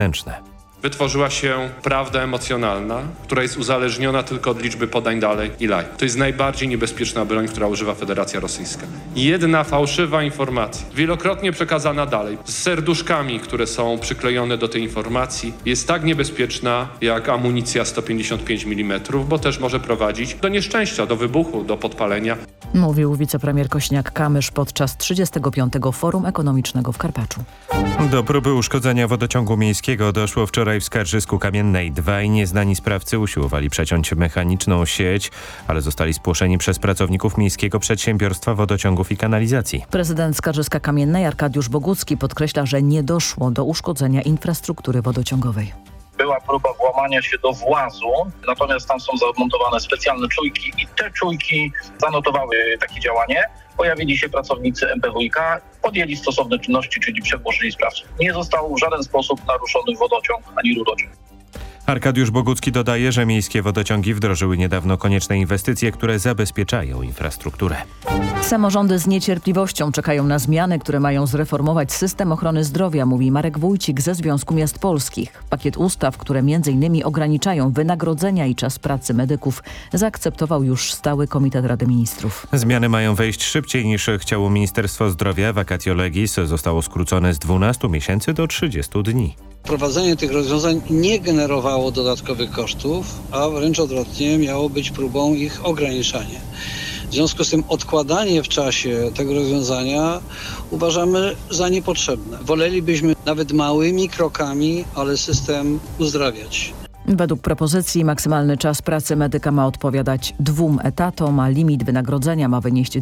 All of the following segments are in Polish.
ręczne. Wytworzyła się prawda emocjonalna, która jest uzależniona tylko od liczby podań dalej i like. To jest najbardziej niebezpieczna broń, która używa Federacja Rosyjska. Jedna fałszywa informacja, wielokrotnie przekazana dalej, z serduszkami, które są przyklejone do tej informacji, jest tak niebezpieczna jak amunicja 155 mm, bo też może prowadzić do nieszczęścia, do wybuchu, do podpalenia. Mówił wicepremier Kośniak-Kamysz podczas 35. Forum Ekonomicznego w Karpaczu. Do próby uszkodzenia wodociągu miejskiego doszło wczoraj w Skarżysku-Kamiennej. Dwaj nieznani sprawcy usiłowali przeciąć mechaniczną sieć, ale zostali spłoszeni przez pracowników Miejskiego Przedsiębiorstwa Wodociągów i Kanalizacji. Prezydent Skarżyska-Kamiennej Arkadiusz Bogucki podkreśla, że nie doszło do uszkodzenia infrastruktury wodociągowej. Była próba włamania się do włazu, natomiast tam są zamontowane specjalne czujki i te czujki zanotowały takie działanie. Pojawili się pracownicy MPWiK, podjęli stosowne czynności, czyli przepłoszyli sprawców. Nie został w żaden sposób naruszony wodociąg ani rurociąg. Arkadiusz Bogucki dodaje, że miejskie wodociągi wdrożyły niedawno konieczne inwestycje, które zabezpieczają infrastrukturę. Samorządy z niecierpliwością czekają na zmiany, które mają zreformować system ochrony zdrowia, mówi Marek Wójcik ze Związku Miast Polskich. Pakiet ustaw, które m.in. ograniczają wynagrodzenia i czas pracy medyków, zaakceptował już Stały Komitet Rady Ministrów. Zmiany mają wejść szybciej niż chciało Ministerstwo Zdrowia. Vacatio legis zostało skrócone z 12 miesięcy do 30 dni. Wprowadzenie tych rozwiązań nie generowało dodatkowych kosztów, a wręcz odwrotnie miało być próbą ich ograniczania. W związku z tym odkładanie w czasie tego rozwiązania uważamy za niepotrzebne. Wolelibyśmy nawet małymi krokami, ale system uzdrawiać. Według propozycji maksymalny czas pracy medyka ma odpowiadać 2 etatom, a limit wynagrodzenia ma wynieść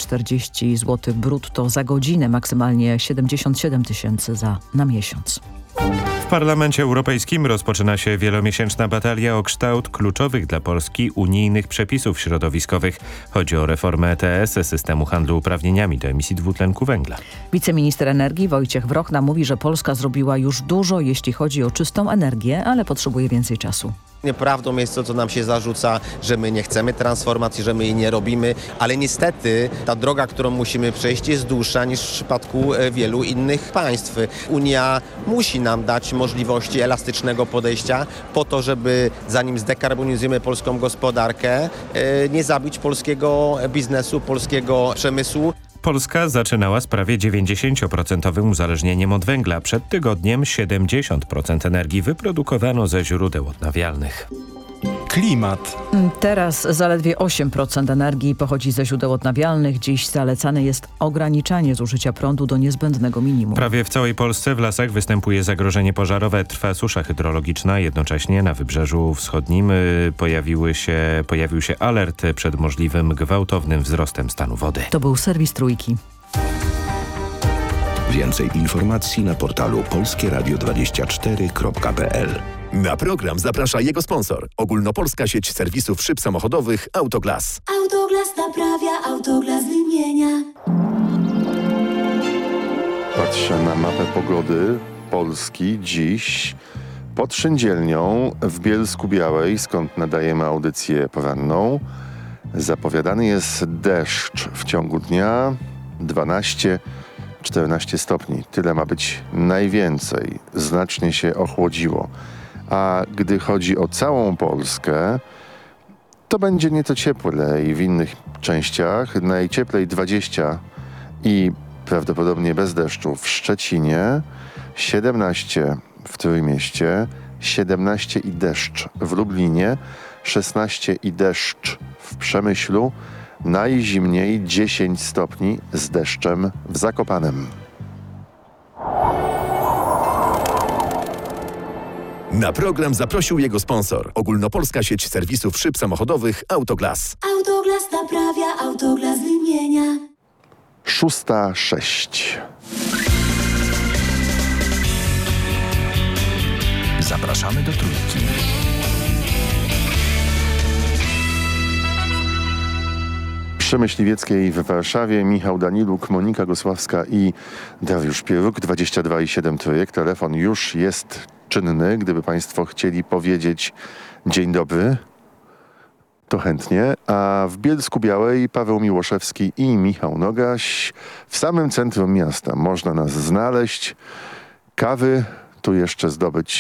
240 zł brutto za godzinę, maksymalnie 77 000 na miesiąc. W Parlamencie Europejskim rozpoczyna się wielomiesięczna batalia o kształt kluczowych dla Polski unijnych przepisów środowiskowych. Chodzi o reformę ETS, systemu handlu uprawnieniami do emisji dwutlenku węgla. Wiceminister energii Wojciech Wrochna mówi, że Polska zrobiła już dużo, jeśli chodzi o czystą energię, ale potrzebuje więcej czasu. Nieprawdą jest to, co nam się zarzuca, że my nie chcemy transformacji, że my jej nie robimy, ale niestety ta droga, którą musimy przejść, jest dłuższa niż w przypadku wielu innych państw. Unia musi nam dać możliwości elastycznego podejścia po to, żeby zanim zdekarbonizujemy polską gospodarkę, nie zabić polskiego biznesu, polskiego przemysłu. Polska zaczynała z prawie 90% uzależnieniem od węgla. Przed tygodniem 70% energii wyprodukowano ze źródeł odnawialnych. Klimat. Teraz zaledwie 8% energii pochodzi ze źródeł odnawialnych. Dziś zalecane jest ograniczanie zużycia prądu do niezbędnego minimum. Prawie w całej Polsce w lasach występuje zagrożenie pożarowe. Trwa susza hydrologiczna. Jednocześnie na Wybrzeżu Wschodnim pojawił się alert przed możliwym gwałtownym wzrostem stanu wody. To był serwis Trójki. Więcej informacji na portalu polskieradio24.pl. Na program zaprasza jego sponsor. Ogólnopolska sieć serwisów szyb samochodowych Autoglas. Autoglas naprawia, Autoglas wymienia. Patrzę na mapę pogody Polski dziś pod Szyndzielnią w Bielsku-Białej, skąd nadajemy audycję poranną. Zapowiadany jest deszcz w ciągu dnia 12-14 stopni. Tyle ma być najwięcej. Znacznie się ochłodziło. A gdy chodzi o całą Polskę, to będzie nieco cieplej w innych częściach. Najcieplej 20 i prawdopodobnie bez deszczu w Szczecinie, 17 w Trójmieście, 17 i deszcz w Lublinie, 16 i deszcz w Przemyślu, najzimniej 10 stopni z deszczem w Zakopanem. Na program zaprosił jego sponsor. Ogólnopolska sieć serwisów szyb samochodowych Autoglas. Autoglas naprawia, Autoglas wymienia. 6:06. Zapraszamy do Trójki. Przy Myśliwieckiej w Warszawie Michał Daniluk, Monika Gosławska i Dariusz Pieruk, 22,7 Trójek. Telefon już jest czynny. Gdyby Państwo chcieli powiedzieć dzień dobry, to chętnie. A w Bielsku-Białej Paweł Miłoszewski i Michał Nogaś w samym centrum miasta. Można nas znaleźć. Kawy tu jeszcze zdobyć